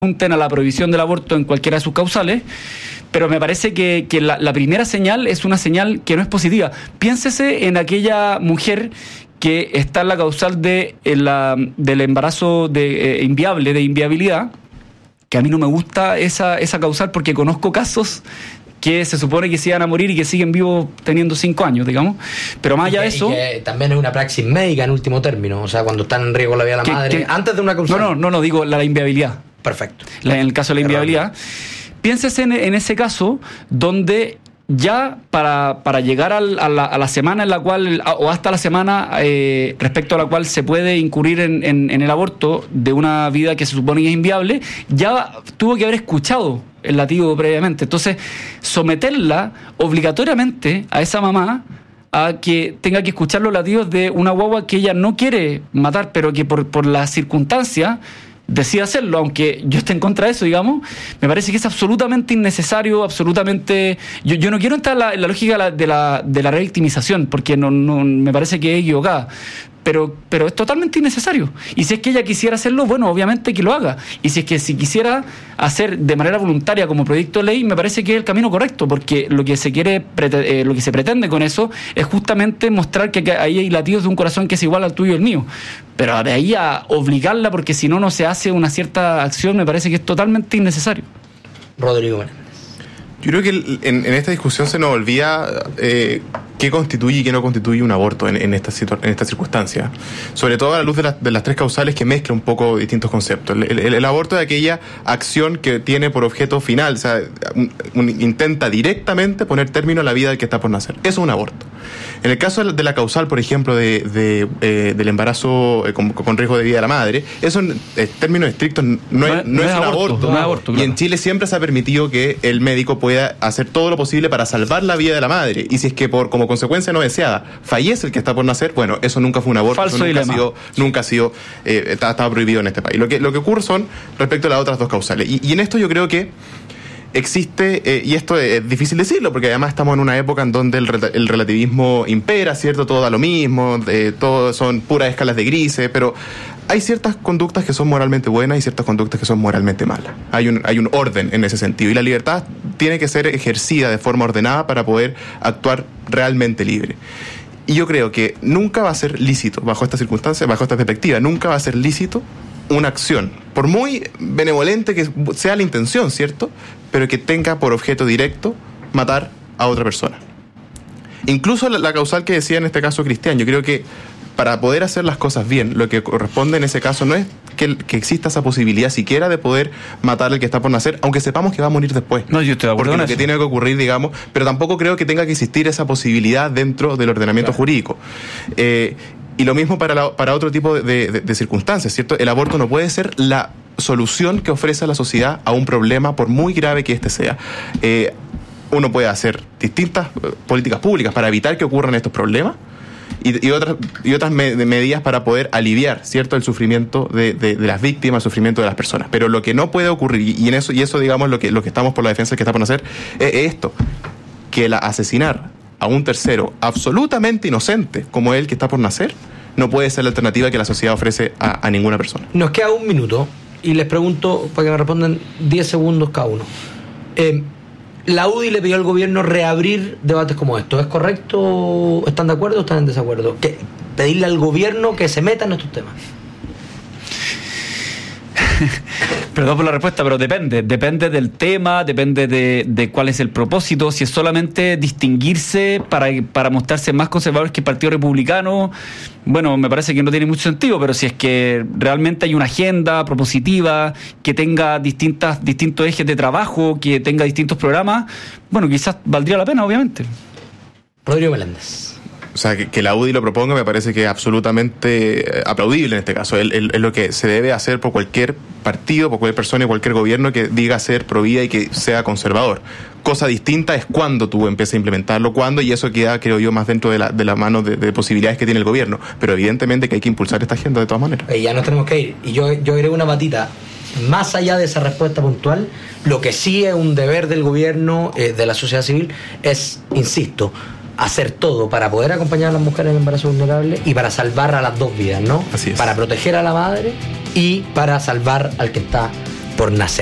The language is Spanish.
a la prohibición del aborto en cualquiera de sus causales, pero me parece que la primera señal es una señal que no es positiva. Piénsese en aquella mujer que está en la causal del embarazo inviable, de inviabilidad, que a mí no me gusta esa causal porque conozco casos que se supone que se iban a morir y que siguen vivos teniendo 5 años, digamos. Pero más allá de eso... Y que también es una praxis médica en último término, o sea, cuando está en riesgo la vida de la madre, antes de una causal. No, digo la inviabilidad. Perfecto. En el caso de la inviabilidad. Piénsese en ese caso donde ya para llegar a la semana en la cual, o hasta la semana respecto a la cual se puede incurrir en el aborto de una vida que se supone que es inviable, ya tuvo que haber escuchado el latido previamente. Entonces, someterla obligatoriamente a esa mamá a que tenga que escuchar los latidos de una guagua que ella no quiere matar, pero que por las circunstancias decide hacerlo, aunque yo esté en contra de eso, digamos, me parece que es absolutamente innecesario, absolutamente... Yo no quiero entrar en la lógica de la revictimización, porque no me parece que es equivocada, pero es totalmente innecesario. Y si es que ella quisiera hacerlo, bueno, obviamente que lo haga. Y si quisiera hacer de manera voluntaria como proyecto de ley, me parece que es el camino correcto, porque lo que se pretende con eso es justamente mostrar que ahí hay latidos de un corazón que es igual al tuyo y el mío. Pero de ahí a obligarla, porque si no se hace una cierta acción, me parece que es totalmente innecesario. Rodrigo Menéndez. Yo creo que en esta discusión se nos olvida qué constituye y qué no constituye un aborto en esta circunstancia. Sobre todo a la luz de las tres causales que mezclan un poco distintos conceptos. El aborto es aquella acción que tiene por objeto final, o sea, intenta directamente poner término a la vida del que está por nacer. Eso es un aborto. En el caso de la causal, por ejemplo, del embarazo con riesgo de vida de la madre, eso en términos estrictos no es un aborto. No es aborto, claro. Y en Chile siempre se ha permitido que el médico pueda hacer todo lo posible para salvar la vida de la madre. Y si es que como consecuencia no deseada fallece el que está por nacer, bueno, eso nunca fue un aborto. Falso eso nunca ha sido estaba prohibido en este país. Lo que ocurre son respecto a las otras dos causales. Y en esto yo creo que existe, y esto es difícil decirlo, porque además estamos en una época en donde el relativismo impera, ¿cierto? Todo da lo mismo, todo son puras escalas de grises, pero hay ciertas conductas que son moralmente buenas y ciertas conductas que son moralmente malas. Hay un orden en ese sentido, y la libertad tiene que ser ejercida de forma ordenada para poder actuar realmente libre. Y yo creo que nunca va a ser lícito, bajo esta circunstancia, bajo esta perspectiva, nunca va a ser lícito una acción, por muy benevolente que sea la intención, ¿cierto?, pero que tenga por objeto directo matar a otra persona. Incluso la causal que decía en este caso Cristian, yo creo que para poder hacer las cosas bien, lo que corresponde en ese caso no es que exista esa posibilidad siquiera de poder matar al que está por nacer, aunque sepamos que va a morir después. No, yo estoy de acuerdo porque con lo eso. que tiene que ocurrir, digamos, pero tampoco creo que tenga que existir esa posibilidad dentro del ordenamiento jurídico. Y lo mismo para otro tipo de circunstancias, ¿cierto? El aborto no puede ser la solución que ofrece a la sociedad a un problema, por muy grave que éste sea. Uno puede hacer distintas políticas públicas para evitar que ocurran estos problemas y otras medidas para poder aliviar, ¿cierto?, el sufrimiento de las víctimas, el sufrimiento de las personas. Pero lo que no puede ocurrir, y eso digamos lo que estamos por la defensa del que está por nacer, es esto, que asesinar a un tercero absolutamente inocente como él que está por nacer no puede ser la alternativa que la sociedad ofrece a ninguna persona. Nos queda 1 minuto y les pregunto para que me respondan 10 segundos cada uno. La UDI le pidió al gobierno reabrir debates como estos. ¿Es correcto? ¿Están de acuerdo o están en desacuerdo? Pedirle al gobierno que se meta en estos temas. Perdón por la respuesta, pero depende del tema, depende de cuál es el propósito. Si es solamente distinguirse para mostrarse más conservadores que el Partido Republicano, bueno, me parece que no tiene mucho sentido, pero si es que realmente hay una agenda propositiva, que tenga distintos ejes de trabajo, que tenga distintos programas, bueno, quizás valdría la pena, obviamente. Rodrigo Meléndez. O sea, que la UDI lo proponga me parece que es absolutamente aplaudible en este caso. Es lo que se debe hacer por cualquier partido, por cualquier persona y cualquier gobierno que diga ser pro vida y que sea conservador. Cosa distinta es cuando tú empiezas a implementarlo, y eso queda, creo yo, más dentro de la mano de posibilidades que tiene el gobierno. Pero evidentemente que hay que impulsar esta agenda de todas maneras. Ya nos tenemos que ir. Y yo agrego una patita. Más allá de esa respuesta puntual, lo que sí es un deber del gobierno, de la sociedad civil, es, insisto, hacer todo para poder acompañar a las mujeres en embarazo vulnerable y para salvar a las dos vidas, ¿no? Así es. Para proteger a la madre y para salvar al que está por nacer.